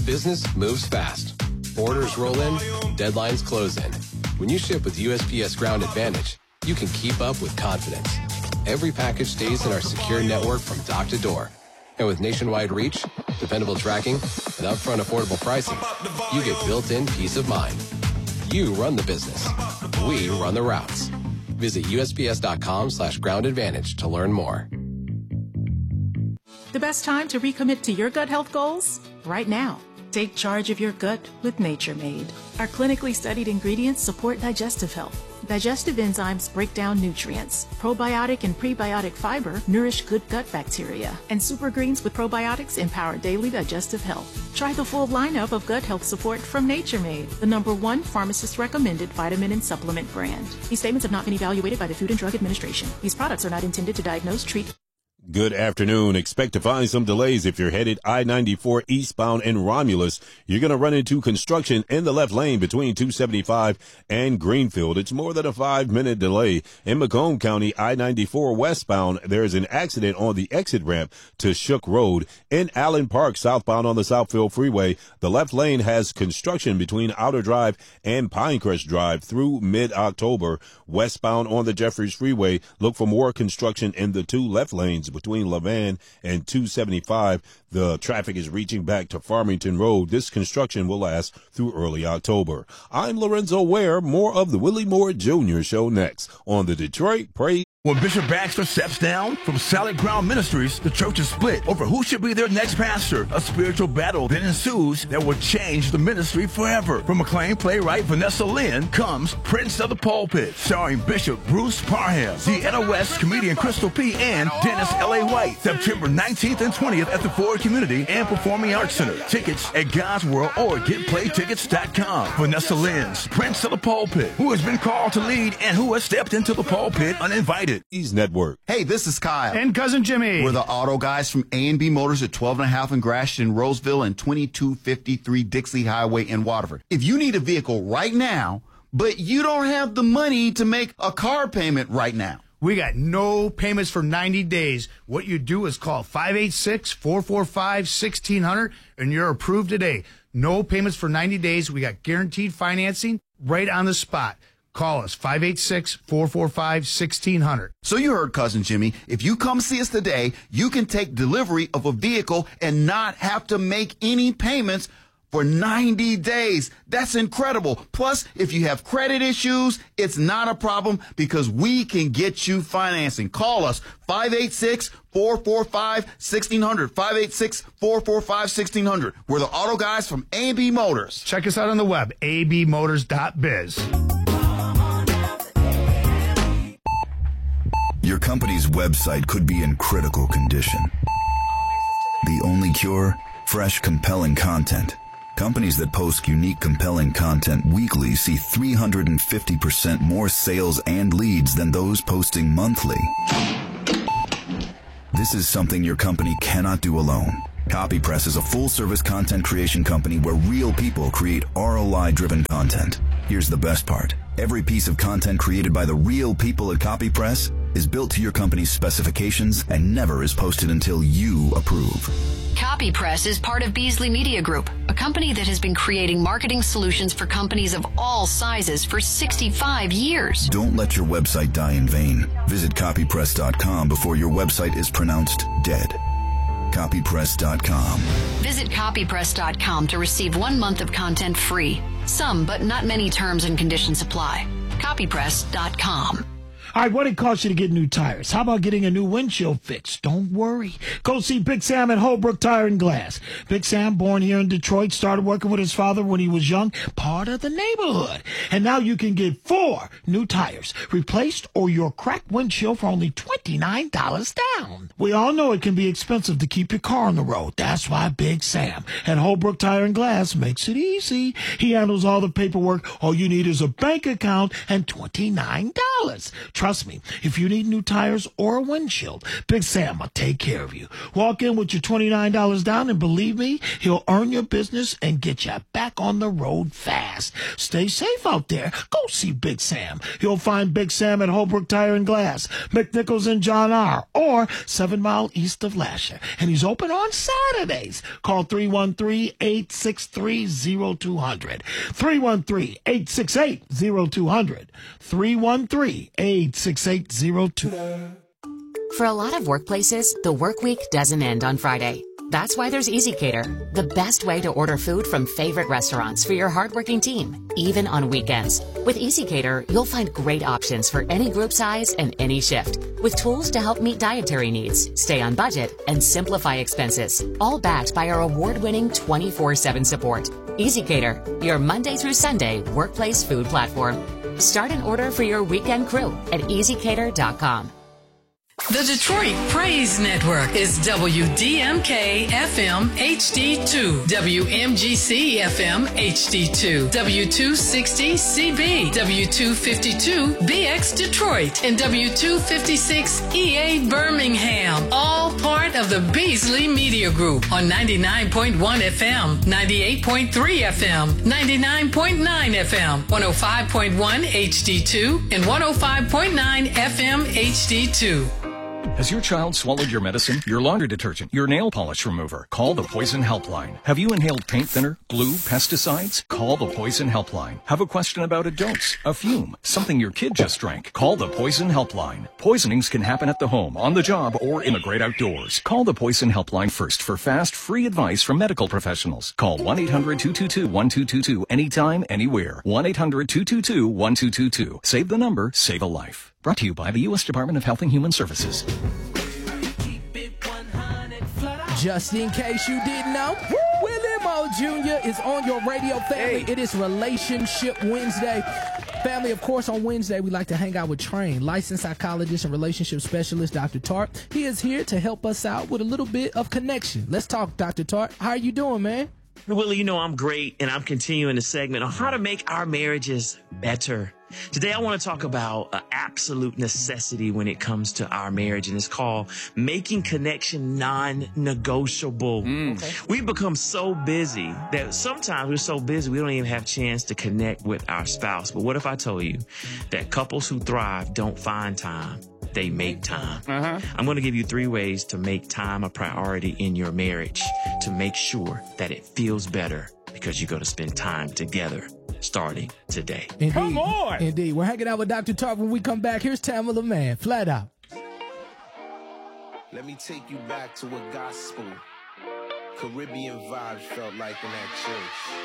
Business moves fast. Orders roll in, deadlines close in. When you ship with USPS Ground Advantage, you can keep up with confidence. Every package stays in our secure network from dock to door. And with nationwide reach, dependable tracking, and upfront affordable pricing, you get built-in peace of mind. You run the business. We run the routes. Visit USPS.com/Ground Advantage to learn more. The best time to recommit to your gut health goals? Right now. Take charge of your gut with Nature Made. Our clinically studied ingredients support digestive health. Digestive enzymes break down nutrients. Probiotic and prebiotic fiber nourish good gut bacteria. And super greens with probiotics empower daily digestive health. Try the full lineup of gut health support from Nature Made, the #1 pharmacist-recommended vitamin and supplement brand. These statements have not been evaluated by the Food and Drug Administration. These products are not intended to diagnose, treat. Good afternoon. Expect to find some delays if you're headed I-94 eastbound in Romulus. You're going to run into construction in the left lane between 275 and Greenfield. It's more than a 5-minute delay. In Macomb County, I-94 westbound, there is an accident on the exit ramp to Shook Road. In Allen Park, southbound on the Southfield Freeway, the left lane has construction between Outer Drive and Pinecrest Drive through mid-October. Westbound on the Jeffries Freeway, look for more construction in the two left lanes between Levan and 275. The traffic is reaching back to Farmington Road. This construction will last through early October. I'm Lorenzo Ware. More of the Willie Moore Jr. Show next on the Detroit Praise. When Bishop Baxter steps down from Solid Ground Ministries, the church is split over who should be their next pastor. A spiritual battle then ensues that will change the ministry forever. From acclaimed playwright Vanessa Lynn comes Prince of the Pulpit, starring Bishop Bruce Parham, Deanna West, comedian Crystal P., and Dennis L.A. White. September 19th and 20th at the Ford Community and Performing Arts Center. Tickets at God's World or GetPlayTickets.com. Vanessa Lynn's Prince of the Pulpit, who has been called to lead and who has stepped into the pulpit uninvited. Ease Network. Hey, this is Kyle. And Cousin Jimmy. We're the auto guys from A&B Motors at 12 and a half in Gratiot, Roseville, and 2253 Dixie Highway in Waterford. If you need a vehicle right now, but you don't have the money to make a car payment right now, we got no payments for 90 days. What you do is call 586-445-1600, and you're approved today. No payments for 90 days. We got guaranteed financing right on the spot. Call us, 586-445-1600. So you heard, Cousin Jimmy. If you come see us today, you can take delivery of a vehicle and not have to make any payments for 90 days. That's incredible. Plus, if you have credit issues, it's not a problem because we can get you financing. Call us, 586-445-1600, 586-445-1600. We're the auto guys from A&B Motors. Check us out on the web, abmotors.biz. Your company's website could be in critical condition. The only cure? Fresh, compelling content. Companies that post unique, compelling content weekly see 350% more sales and leads than those posting monthly. This is something your company cannot do alone. CopyPress is a full-service content creation company where real people create ROI-driven content. Here's the best part. Every piece of content created by the real people at CopyPress is built to your company's specifications and never is posted until you approve. CopyPress is part of Beasley Media Group, a company that has been creating marketing solutions for companies of all sizes for 65 years. Don't let your website die in vain. Visit copypress.com before your website is pronounced dead. Copypress.com. Visit copypress.com to receive 1 month of content free. Some, but not many terms and conditions apply. Copypress.com. All right, what it costs you to get new tires? How about getting a new windshield fixed? Don't worry. Go see Big Sam at Holbrook Tire and Glass. Big Sam, born here in Detroit, started working with his father when he was young, part of the neighborhood. And now you can get 4 new tires replaced or your cracked windshield for only $29 down. We all know it can be expensive to keep your car on the road. That's why Big Sam at Holbrook Tire and Glass makes it easy. He handles all the paperwork. All you need is a bank account and $29. Try Trust me, if you need new tires or a windshield, Big Sam will take care of you. Walk in with your $29 down, and believe me, he'll earn your business and get you back on the road fast. Stay safe out there. Go see Big Sam. You'll find Big Sam at Holbrook Tire and Glass, McNichols and John R., or 7 Mile east of Lasher. And he's open on Saturdays. Call 313-863-0200. 313-868-0200. 313-868-0200. For a lot of workplaces, the work week doesn't end on Friday. That's why there's EasyCater, the best way to order food from favorite restaurants for your hardworking team, even on weekends. With EasyCater, you'll find great options for any group size and any shift, with tools to help meet dietary needs, stay on budget, and simplify expenses, all backed by our award-winning 24/7 support. EasyCater, your Monday through Sunday workplace food platform. Start an order for your weekend crew at easycater.com. The Detroit Praise Network is WDMK FM HD2, WMGC FM HD2, W260 CB, W252 BX Detroit, and W256 EA Birmingham, all part of the Beasley Media Group on 99.1 FM, 98.3 FM, 99.9 FM, 105.1 HD2, and 105.9 FM HD2. Has your child swallowed your medicine, your laundry detergent, your nail polish remover? Call the Poison Helpline. Have you inhaled paint thinner, glue, pesticides? Call the Poison Helpline. Have a question about a dose, a fume, something your kid just drank? Call the Poison Helpline. Poisonings can happen at the home, on the job, or in the great outdoors. Call the Poison Helpline first for fast, free advice from medical professionals. Call 1-800-222-1222 anytime, anywhere. 1-800-222-1222. Save the number, save a life. Brought to you by the U.S. Department of Health and Human Services. Just in case you didn't know, Willie Moore Jr. is on your radio, family. It is Relationship Wednesday. Family, of course, on Wednesday, we like to hang out with trained, licensed psychologist and relationship specialist, Dr. Tart. He is here to help us out with a little bit of connection. Let's talk, Dr. Tart. How are you doing, man? Willie, you know I'm great, and I'm continuing the segment on how to make our marriages better. Today, I want to talk about an absolute necessity when it comes to our marriage, and it's called making connection non-negotiable. Okay. We've become so busy that sometimes we're so busy we don't even have a chance to connect with our spouse. But what if I told you that couples who thrive don't find time? They make time. I'm going to give you 3 ways to make time a priority in your marriage to make sure that it feels better because you're going to spend time together starting today. Indeed. Come on! Indeed. We're hanging out with Dr. Tart. When we come back, here's Tamala Man, Flat Out. Let me take you back to what gospel, Caribbean vibes felt like in that church.